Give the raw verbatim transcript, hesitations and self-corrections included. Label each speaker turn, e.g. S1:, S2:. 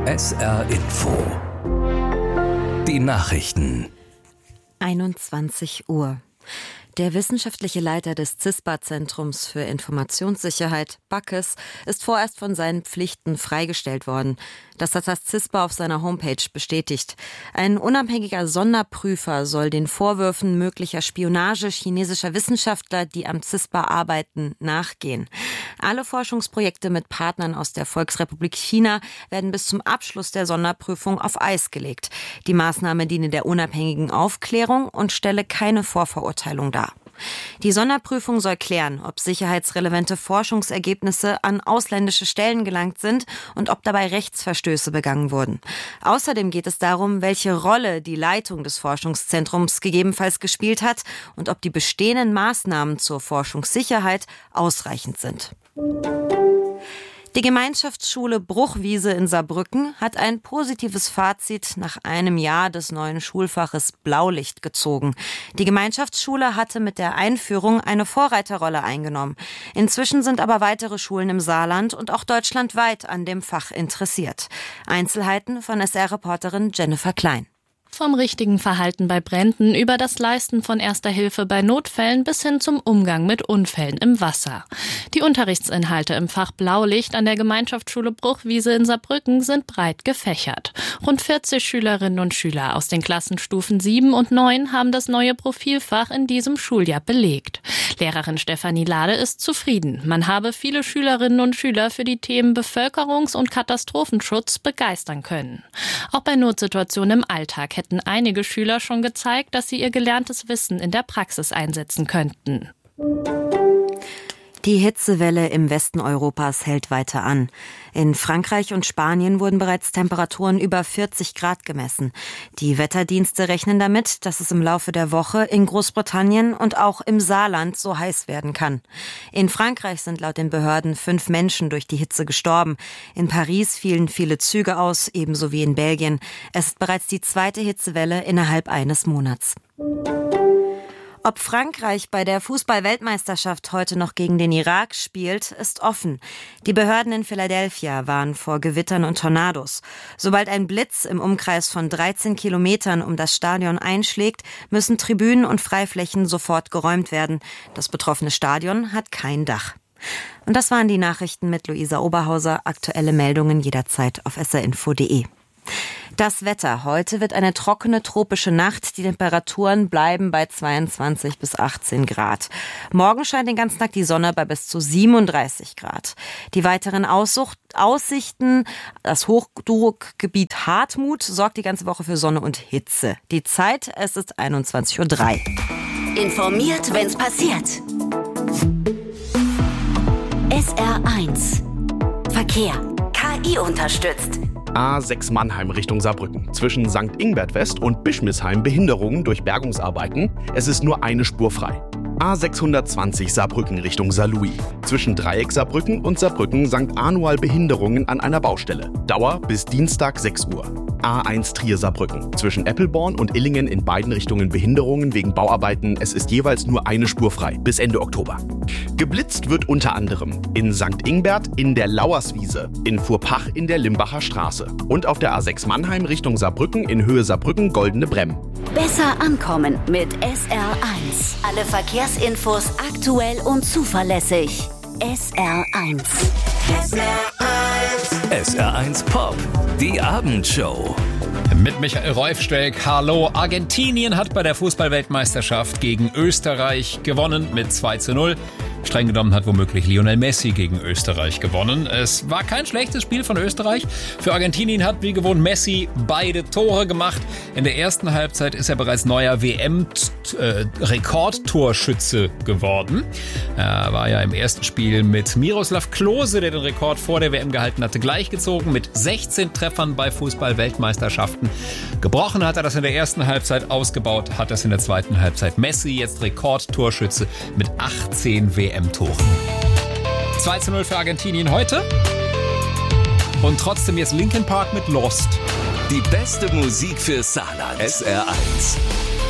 S1: S R Info. Die Nachrichten.
S2: einundzwanzig Uhr. Der wissenschaftliche Leiter des CISPA-Zentrums für Informationssicherheit, Backes, ist vorerst von seinen Pflichten freigestellt worden. Das hat das CISPA auf seiner Homepage bestätigt. Ein unabhängiger Sonderprüfer soll den Vorwürfen möglicher Spionage chinesischer Wissenschaftler, die am CISPA arbeiten, nachgehen. Alle Forschungsprojekte mit Partnern aus der Volksrepublik China werden bis zum Abschluss der Sonderprüfung auf Eis gelegt. Die Maßnahme diene der unabhängigen Aufklärung und stelle keine Vorverurteilung dar. Die Sonderprüfung soll klären, ob sicherheitsrelevante Forschungsergebnisse an ausländische Stellen gelangt sind und ob dabei Rechtsverstöße begangen wurden. Außerdem geht es darum, welche Rolle die Leitung des Forschungszentrums gegebenenfalls gespielt hat und ob die bestehenden Maßnahmen zur Forschungssicherheit ausreichend sind. Die Gemeinschaftsschule Bruchwiese in Saarbrücken hat ein positives Fazit nach einem Jahr des neuen Schulfaches Blaulicht gezogen. Die Gemeinschaftsschule hatte mit der Einführung eine Vorreiterrolle eingenommen. Inzwischen sind aber weitere Schulen im Saarland und auch deutschlandweit an dem Fach interessiert. Einzelheiten von S R-Reporterin Jennifer Klein.
S3: Vom richtigen Verhalten bei Bränden über das Leisten von Erster Hilfe bei Notfällen bis hin zum Umgang mit Unfällen im Wasser. Die Unterrichtsinhalte im Fach Blaulicht an der Gemeinschaftsschule Bruchwiese in Saarbrücken sind breit gefächert. Rund vierzig Schülerinnen und Schüler aus den Klassenstufen sieben und neun haben das neue Profilfach in diesem Schuljahr belegt. Lehrerin Stefanie Lade ist zufrieden. Man habe viele Schülerinnen und Schüler für die Themen Bevölkerungs- und Katastrophenschutz begeistern können. Auch bei Notsituationen im Alltag hätten einige Schüler schon gezeigt, dass sie ihr gelerntes Wissen in der Praxis einsetzen könnten.
S2: Die Hitzewelle im Westen Europas hält weiter an. In Frankreich und Spanien wurden bereits Temperaturen über vierzig Grad gemessen. Die Wetterdienste rechnen damit, dass es im Laufe der Woche in Großbritannien und auch im Saarland so heiß werden kann. In Frankreich sind laut den Behörden fünf Menschen durch die Hitze gestorben. In Paris fielen viele Züge aus, ebenso wie in Belgien. Es ist bereits die zweite Hitzewelle innerhalb eines Monats. Ob Frankreich bei der Fußball-Weltmeisterschaft heute noch gegen den Irak spielt, ist offen. Die Behörden in Philadelphia warnen vor Gewittern und Tornados. Sobald ein Blitz im Umkreis von dreizehn Kilometern um das Stadion einschlägt, müssen Tribünen und Freiflächen sofort geräumt werden. Das betroffene Stadion hat kein Dach. Und das waren die Nachrichten mit Luisa Oberhauser. Aktuelle Meldungen jederzeit auf s r info punkt d e. Das Wetter. Heute wird eine trockene tropische Nacht. Die Temperaturen bleiben bei zweiundzwanzig bis achtzehn Grad. Morgen scheint den ganzen Tag die Sonne bei bis zu siebenunddreißig Grad. Die weiteren Aussucht, Aussichten, das Hochdruckgebiet Hartmut sorgt die ganze Woche für Sonne und Hitze. Die Zeit, es ist einundzwanzig Uhr drei.
S4: Informiert, wenn's passiert. S R eins. Verkehr. K I unterstützt.
S5: A sechs Mannheim Richtung Saarbrücken. Zwischen Sankt Ingbert West und Bischmisheim Behinderungen durch Bergungsarbeiten. Es ist nur eine Spur frei. A sechshundertzwanzig Saarbrücken Richtung Saarlouis. Zwischen Dreieck Saarbrücken und Saarbrücken Sankt Anual Behinderungen an einer Baustelle. Dauer bis Dienstag sechs Uhr. A eins Trier Saarbrücken. Zwischen Eppelborn und Illingen in beiden Richtungen Behinderungen wegen Bauarbeiten. Es ist jeweils nur eine Spur frei. Bis Ende Oktober. Geblitzt wird unter anderem in Sankt Ingbert in der Lauerswiese, in Furpach in der Limbacher Straße und auf der A sechs Mannheim Richtung Saarbrücken in Höhe Saarbrücken Goldene Bremm.
S4: Besser ankommen mit S R eins. Alle Verkehrsinfos aktuell und zuverlässig. S R eins.
S1: S R eins. S R eins Pop. Die Abendshow.
S6: Mit Michael Reufsteig. Hallo. Argentinien hat bei der Fußball-Weltmeisterschaft gegen Österreich gewonnen mit zwei zu null. Streng genommen hat womöglich Lionel Messi gegen Österreich gewonnen. Es war kein schlechtes Spiel von Österreich. Für Argentinien hat wie gewohnt Messi beide Tore gemacht. In der ersten Halbzeit ist er bereits neuer W M-Rekordtorschütze geworden. Er war ja im ersten Spiel mit Miroslav Klose, der den Rekord vor der W M gehalten hatte, gleichgezogen mit sechzehn Treffern bei Fußball-Weltmeisterschaften. Gebrochen hat er das in der ersten Halbzeit, ausgebaut hat das in der zweiten Halbzeit. Messi jetzt Rekordtorschütze mit achtzehn W M-Toren. zwei zu null für Argentinien heute. Und trotzdem jetzt Linkin Park mit Lost.
S1: Die beste Musik für Saarland. S R eins.